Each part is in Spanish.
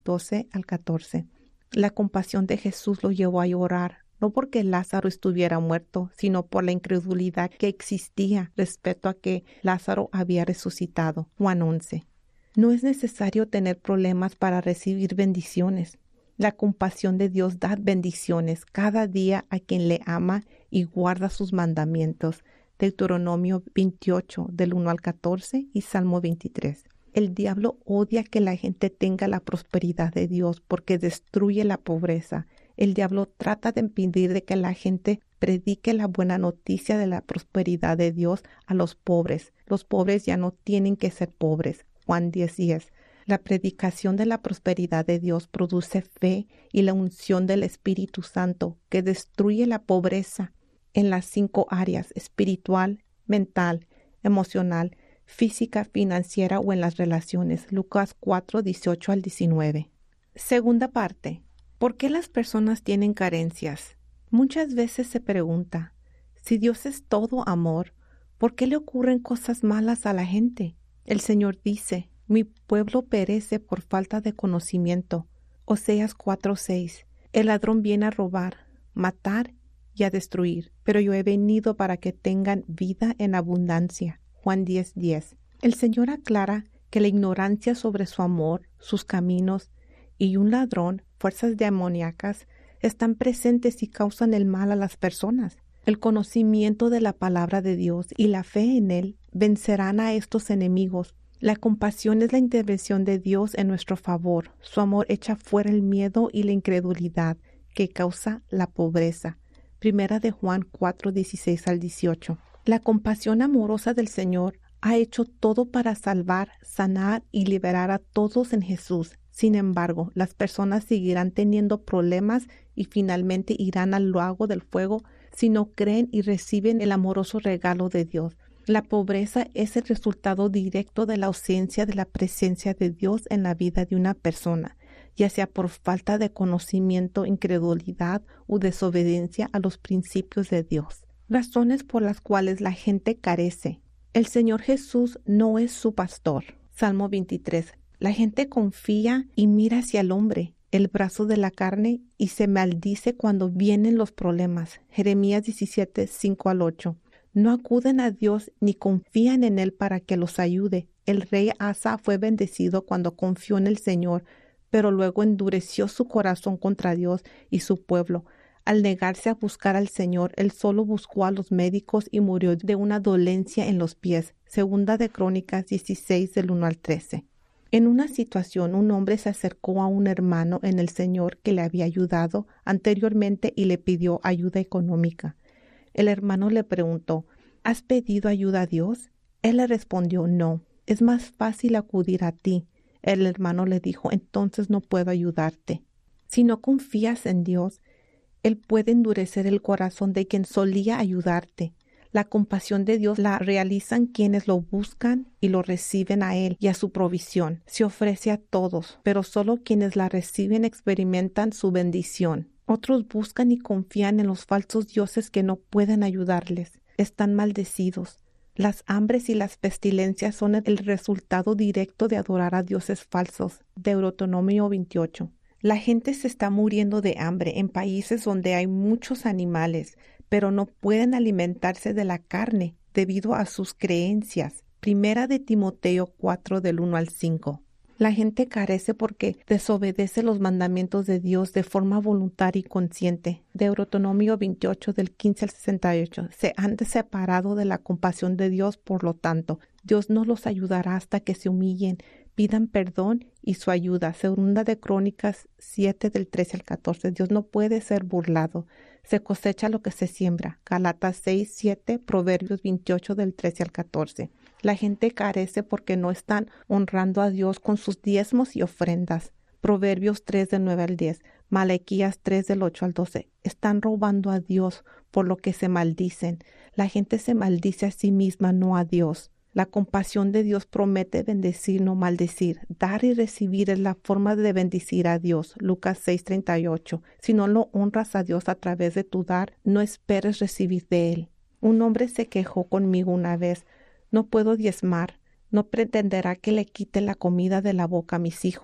12 al 14. La compasión de Jesús lo llevó a llorar, no porque Lázaro estuviera muerto, sino por la incredulidad que existía respecto a que Lázaro había resucitado. Juan 11. No es necesario tener problemas para recibir bendiciones. La compasión de Dios da bendiciones cada día a quien le ama y guarda sus mandamientos. Deuteronomio 28, del 1 al 14 y Salmo 23. El diablo odia que la gente tenga la prosperidad de Dios porque destruye la pobreza. El diablo trata de impedir de que la gente predique la buena noticia de la prosperidad de Dios a los pobres. Los pobres ya no tienen que ser pobres. Juan 10:10. La predicación de la prosperidad de Dios produce fe y la unción del Espíritu Santo que destruye la pobreza en las 5 áreas: espiritual, mental, emocional, física, financiera o en las relaciones. Lucas 4:18 al 19. Segunda parte. ¿Por qué las personas tienen carencias? Muchas veces se pregunta, si Dios es todo amor, ¿por qué le ocurren cosas malas a la gente? El Señor dice, mi pueblo perece por falta de conocimiento. Oseas 4:6. El ladrón viene a robar, matar y a destruir, pero yo he venido para que tengan vida en abundancia. Juan 10:10. El Señor aclara que la ignorancia sobre su amor, sus caminos y un ladrón, fuerzas demoníacas, están presentes y causan el mal a las personas. El conocimiento de la palabra de Dios y la fe en Él vencerán a estos enemigos. La compasión es la intervención de Dios en nuestro favor. Su amor echa fuera el miedo y la incredulidad que causa la pobreza. Primera de Juan 4:16 al 18. La compasión amorosa del Señor ha hecho todo para salvar, sanar y liberar a todos en Jesús. Sin embargo, las personas seguirán teniendo problemas y finalmente irán al lago del fuego si no creen y reciben el amoroso regalo de Dios. La pobreza es el resultado directo de la ausencia de la presencia de Dios en la vida de una persona, ya sea por falta de conocimiento, incredulidad o desobediencia a los principios de Dios. Razones por las cuales la gente carece. El Señor Jesús no es su pastor. Salmo 23. La gente confía y mira hacia el hombre, el brazo de la carne, y se maldice cuando vienen los problemas. Jeremías 17, 5 al 8. No acuden a Dios ni confían en Él para que los ayude. El rey Asa fue bendecido cuando confió en el Señor, pero luego endureció su corazón contra Dios y su pueblo. Al negarse a buscar al Señor, él solo buscó a los médicos y murió de una dolencia en los pies. Segunda de Crónicas 16, del 1 al 13. En una situación, un hombre se acercó a un hermano en el Señor que le había ayudado anteriormente y le pidió ayuda económica. El hermano le preguntó, ¿has pedido ayuda a Dios? Él le respondió, no, es más fácil acudir a ti. El hermano le dijo, entonces no puedo ayudarte. Si no confías en Dios, Él puede endurecer el corazón de quien solía ayudarte. La compasión de Dios la realizan quienes lo buscan y lo reciben a Él y a su provisión. Se ofrece a todos, pero solo quienes la reciben experimentan su bendición. Otros buscan y confían en los falsos dioses que no pueden ayudarles. Están maldecidos. Las hambres y las pestilencias son el resultado directo de adorar a dioses falsos. Deuteronomio 28. La gente se está muriendo de hambre en países donde hay muchos animales, pero no pueden alimentarse de la carne debido a sus creencias. Primera de Timoteo 4, del 1 al 5. La gente carece porque desobedece los mandamientos de Dios de forma voluntaria y consciente. Deuteronomio 28, del 15 al 68. Se han separado de la compasión de Dios, por lo tanto, Dios no los ayudará hasta que se humillen, pidan perdón y su ayuda. Segunda de Crónicas 7, del 13 al 14. Dios no puede ser burlado. Se cosecha lo que se siembra. Galatas 6, 7, Proverbios 28, del 13 al 14. La gente carece porque no están honrando a Dios con sus diezmos y ofrendas. Proverbios 3, del 9 al 10. Malaquías 3, del 8 al 12. Están robando a Dios, por lo que se maldicen. La gente se maldice a sí misma, no a Dios. La compasión de Dios promete bendecir, no maldecir. Dar y recibir es la forma de bendecir a Dios. Lucas 6:38. Si no lo honras a Dios a través de tu dar, no esperes recibir de Él. Un hombre se quejó conmigo una vez. No puedo diezmar. No pretenderá que le quite la comida de la boca a mis hijos.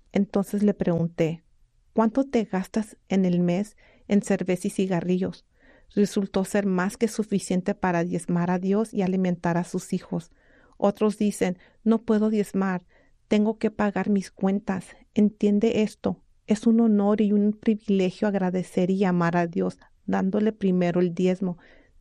Entonces le pregunté, ¿cuánto te gastas en el mes en cerveza y cigarrillos? Resultó ser más que suficiente para diezmar a Dios y alimentar a sus hijos. Otros dicen, no puedo diezmar, tengo que pagar mis cuentas. Entiende esto. Es un honor y un privilegio agradecer y amar a Dios, dándole primero el diezmo,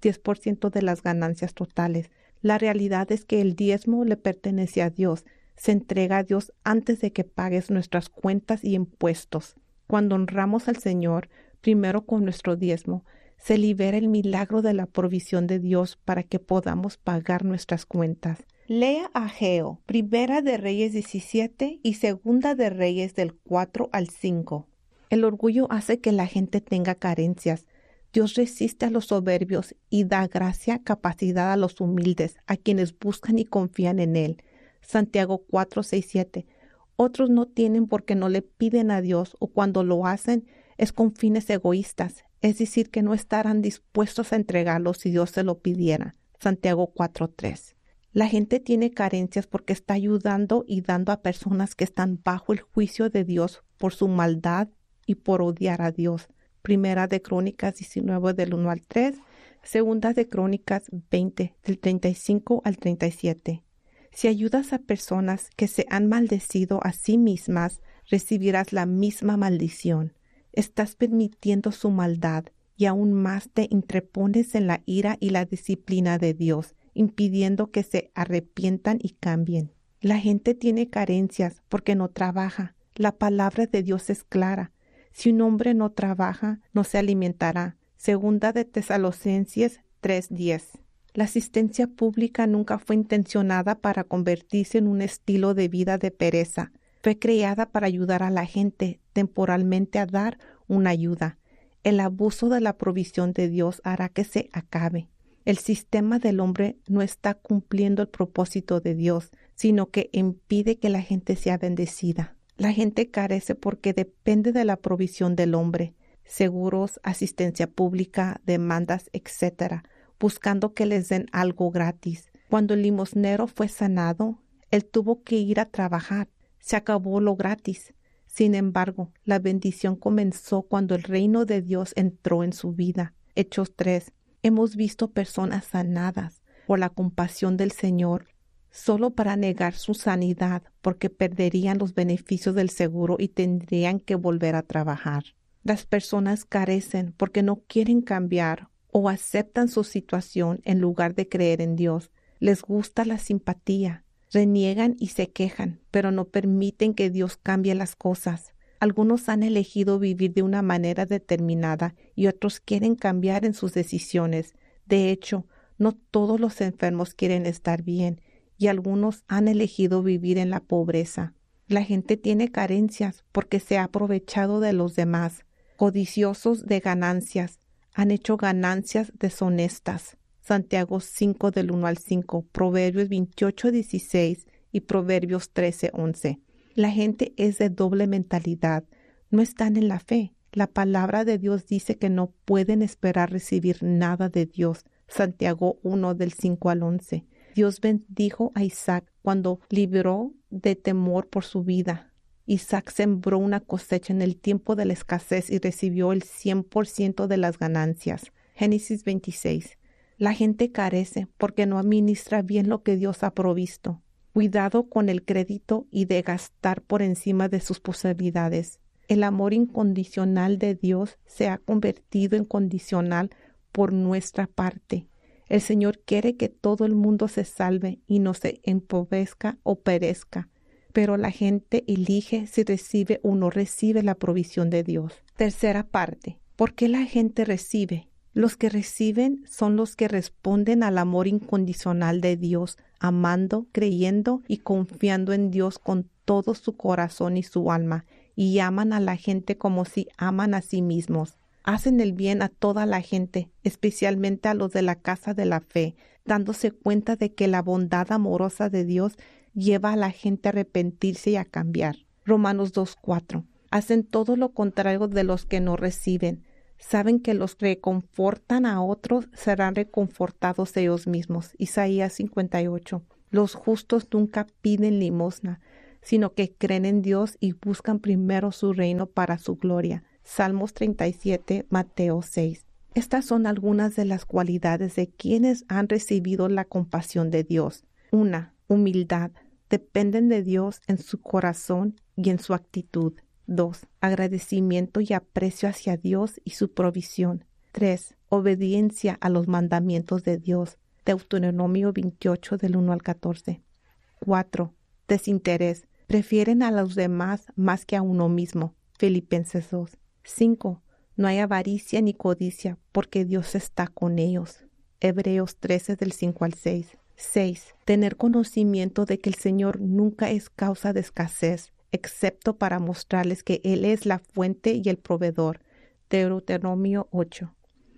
10% de las ganancias totales. La realidad es que el diezmo le pertenece a Dios. Se entrega a Dios antes de que pagues nuestras cuentas y impuestos. Cuando honramos al Señor, primero con nuestro diezmo, se libera el milagro de la provisión de Dios para que podamos pagar nuestras cuentas. Lea Ageo, Primera de Reyes 17 y Segunda de Reyes del 4 al 5. El orgullo hace que la gente tenga carencias. Dios resiste a los soberbios y da gracia, capacidad a los humildes, a quienes buscan y confían en Él. Santiago 4, 6, 7. Otros no tienen porque no le piden a Dios o cuando lo hacen es con fines egoístas, es decir, que no estarán dispuestos a entregarlo si Dios se lo pidiera. Santiago 4, 3. La gente tiene carencias porque está ayudando y dando a personas que están bajo el juicio de Dios por su maldad y por odiar a Dios. Primera de Crónicas 19 del 1 al 3, Segunda de Crónicas 20 del 35 al 37. Si ayudas a personas que se han maldecido a sí mismas, recibirás la misma maldición. Estás permitiendo su maldad y aún más te interpones en la ira y la disciplina de Dios, impidiendo que se arrepientan y cambien. La gente tiene carencias porque no trabaja. La palabra de Dios es clara. Si un hombre no trabaja, no se alimentará. Segunda de Tesalonicenses 3:10. La asistencia pública nunca fue intencionada para convertirse en un estilo de vida de pereza. Fue creada para ayudar a la gente temporalmente a dar una ayuda. El abuso de la provisión de Dios hará que se acabe. El sistema del hombre no está cumpliendo el propósito de Dios, sino que impide que la gente sea bendecida. La gente carece porque depende de la provisión del hombre, seguros, asistencia pública, demandas, etc., buscando que les den algo gratis. Cuando el limosnero fue sanado, él tuvo que ir a trabajar. Se acabó lo gratis. Sin embargo, la bendición comenzó cuando el reino de Dios entró en su vida. Hechos 3. Hemos visto personas sanadas por la compasión del Señor solo para negar su sanidad porque perderían los beneficios del seguro y tendrían que volver a trabajar. Las personas carecen porque no quieren cambiar o aceptan su situación en lugar de creer en Dios. Les gusta la simpatía. Reniegan y se quejan, pero no permiten que Dios cambie las cosas. Algunos han elegido vivir de una manera determinada y otros quieren cambiar en sus decisiones. De hecho, no todos los enfermos quieren estar bien y algunos han elegido vivir en la pobreza. La gente tiene carencias porque se ha aprovechado de los demás. Codiciosos de ganancias, han hecho ganancias deshonestas. Santiago 5 del 1 al 5, Proverbios 28, 16 y Proverbios 13, 11. La gente es de doble mentalidad, no están en la fe. La palabra de Dios dice que no pueden esperar recibir nada de Dios. Santiago 1 del 5 al 11. Dios bendijo a Isaac cuando libró de temor por su vida. Isaac sembró una cosecha en el tiempo de la escasez y recibió el 100% de las ganancias. Génesis 26. La gente carece porque no administra bien lo que Dios ha provisto. Cuidado con el crédito y de gastar por encima de sus posibilidades. El amor incondicional de Dios se ha convertido en condicional por nuestra parte. El Señor quiere que todo el mundo se salve y no se empobrezca o perezca, pero la gente elige si recibe o no recibe la provisión de Dios. Tercera parte. ¿Por qué la gente recibe? Los que reciben son los que responden al amor incondicional de Dios, amando, creyendo y confiando en Dios con todo su corazón y su alma, y aman a la gente como si aman a sí mismos. Hacen el bien a toda la gente, especialmente a los de la casa de la fe, dándose cuenta de que la bondad amorosa de Dios lleva a la gente a arrepentirse y a cambiar. Romanos 2:4. Hacen todo lo contrario de los que no reciben. Saben que los que reconfortan a otros serán reconfortados ellos mismos. Isaías 58. Los justos nunca piden limosna. sino que creen en Dios y buscan primero su reino para su gloria. Salmos 37, Mateo 6. Estas son algunas de las cualidades de quienes han recibido la compasión de Dios. 1. Humildad. Dependen de Dios en su corazón y en su actitud. 2. Agradecimiento y aprecio hacia Dios y su provisión. 3. Obediencia a los mandamientos de Dios. Deuteronomio 28 del 1 al 14. 4. Desinterés. Prefieren a los demás más que a uno mismo. Filipenses 2. 5. No hay avaricia ni codicia, porque Dios está con ellos. Hebreos 13 del 5 al 6. 6. Tener conocimiento de que el Señor nunca es causa de escasez, excepto para mostrarles que Él es la fuente y el proveedor. Deuteronomio 8.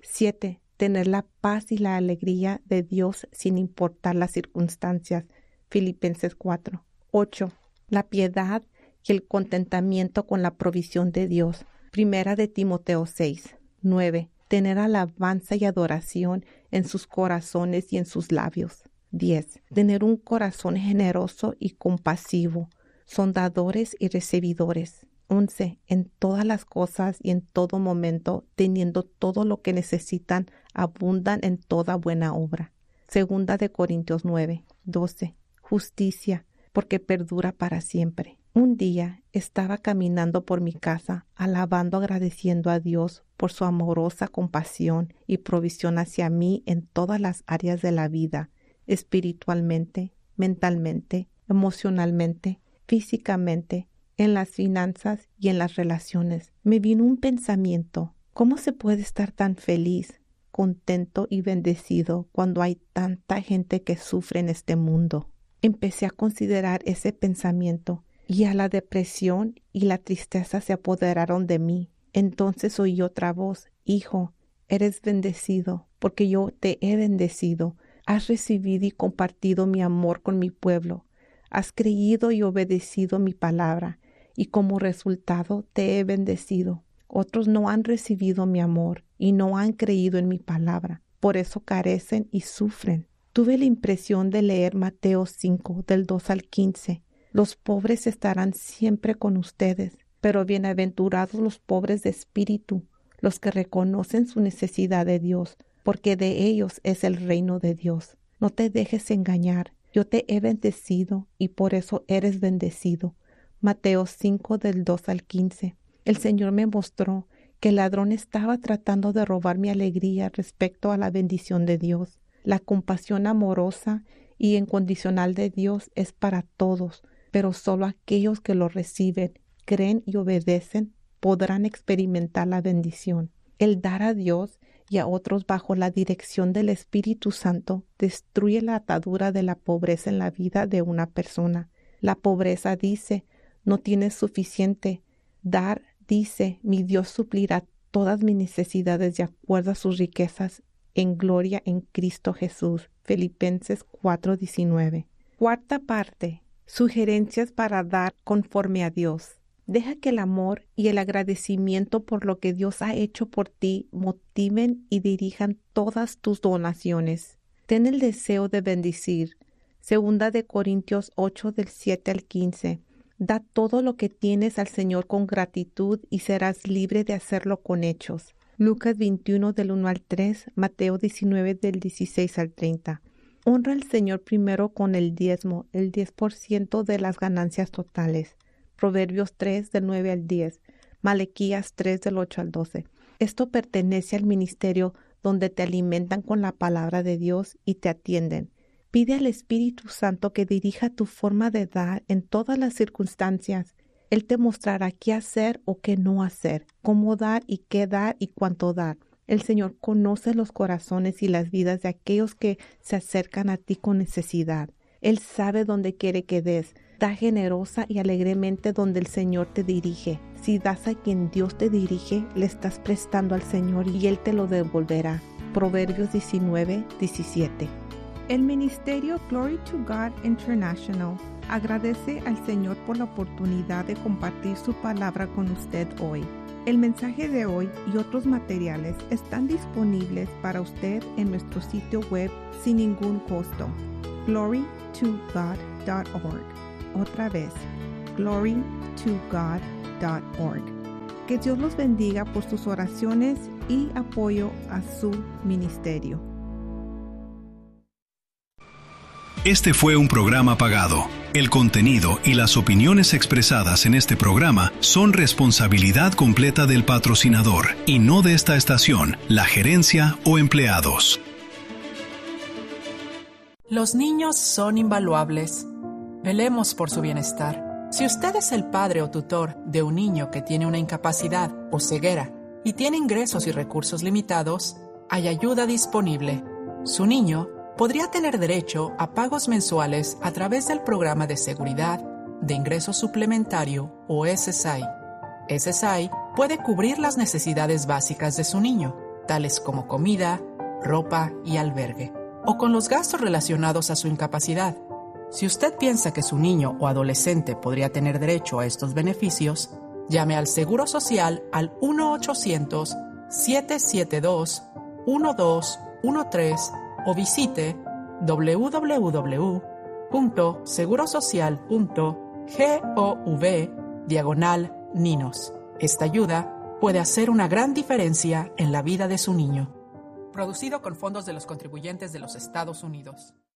7. Tener la paz y la alegría de Dios sin importar las circunstancias. Filipenses 4. 8. La piedad y el contentamiento con la provisión de Dios. Primera de Timoteo 6. 9. Tener alabanza y adoración en sus corazones y en sus labios. 10. Tener un corazón generoso y compasivo. Son dadores y recibidores. 11. En todas las cosas y en todo momento, teniendo todo lo que necesitan, abundan en toda buena obra. Segunda de Corintios 9. 12. Justicia, porque perdura para siempre. Un día estaba caminando por mi casa, alabando, agradeciendo a Dios por su amorosa compasión y provisión hacia mí en todas las áreas de la vida, espiritualmente, mentalmente, emocionalmente, físicamente, en las finanzas y en las relaciones. Me vino un pensamiento: ¿cómo se puede estar tan feliz, contento y bendecido cuando hay tanta gente que sufre en este mundo? Empecé a considerar ese pensamiento y a la depresión y la tristeza se apoderaron de mí. Entonces oí otra voz: Hijo, eres bendecido, porque yo te he bendecido. Has recibido y compartido mi amor con mi pueblo. Has creído y obedecido mi palabra, y como resultado te he bendecido. Otros no han recibido mi amor y no han creído en mi palabra. Por eso carecen y sufren. Tuve la impresión de leer Mateo 5, del 2 al 15. Los pobres estarán siempre con ustedes, pero bienaventurados los pobres de espíritu, los que reconocen su necesidad de Dios, porque de ellos es el reino de Dios. No te dejes engañar. Yo te he bendecido y por eso eres bendecido. Mateo 5 del 2 al 15. El Señor me mostró que el ladrón estaba tratando de robar mi alegría respecto a la bendición de Dios. La compasión amorosa y incondicional de Dios es para todos, pero solo aquellos que lo reciben, creen y obedecen podrán experimentar la bendición. El dar a Dios y a otros bajo la dirección del Espíritu Santo destruye la atadura de la pobreza en la vida de una persona. La pobreza dice: no tienes suficiente. Dar dice: mi Dios suplirá todas mis necesidades de acuerdo a sus riquezas en gloria en Cristo Jesús. Filipenses 4:19. Cuarta parte. Sugerencias para dar conforme a Dios. Deja que el amor y el agradecimiento por lo que Dios ha hecho por ti motiven y dirijan todas tus donaciones. Ten el deseo de bendecir. Segunda de Corintios 8 del 7 al 15. Da todo lo que tienes al Señor con gratitud y serás libre de hacerlo con hechos. Lucas 21 del 1 al 3, Mateo 19 del 16 al 30. Honra al Señor primero con el diezmo, el 10% de las ganancias totales. Proverbios 3 del 9 al 10, Malaquías 3 del 8 al 12. Esto pertenece al ministerio donde te alimentan con la palabra de Dios y te atienden. Pide al Espíritu Santo que dirija tu forma de dar en todas las circunstancias. Él te mostrará qué hacer o qué no hacer, cómo dar y qué dar y cuánto dar. El Señor conoce los corazones y las vidas de aquellos que se acercan a ti con necesidad. Él sabe dónde quiere que des. Da generosa y alegremente donde el Señor te dirige. Si das a quien Dios te dirige, le estás prestando al Señor y Él te lo devolverá. Proverbios 19:17. El ministerio Glory to God International agradece al Señor por la oportunidad de compartir su palabra con usted hoy. El mensaje de hoy y otros materiales están disponibles para usted en nuestro sitio web sin ningún costo. glorytogod.org. Otra vez, glorytogod.org. Que Dios los bendiga por sus oraciones y apoyo a su ministerio. Este fue un programa pagado. El contenido y las opiniones expresadas en este programa son responsabilidad completa del patrocinador y no de esta estación, la gerencia o empleados. Los niños son invaluables. Velemos por su bienestar. Si usted es el padre o tutor de un niño que tiene una incapacidad o ceguera y tiene ingresos y recursos limitados, hay ayuda disponible. Su niño podría tener derecho a pagos mensuales a través del Programa de Seguridad de Ingreso Suplementario o SSI. SSI puede cubrir las necesidades básicas de su niño, tales como comida, ropa y albergue, o con los gastos relacionados a su incapacidad. Si usted piensa que su niño o adolescente podría tener derecho a estos beneficios, llame al Seguro Social al 1-800-772-1213 o visite www.segurosocial.gov/ninos. Esta ayuda puede hacer una gran diferencia en la vida de su niño. Producido con fondos de los contribuyentes de los Estados Unidos.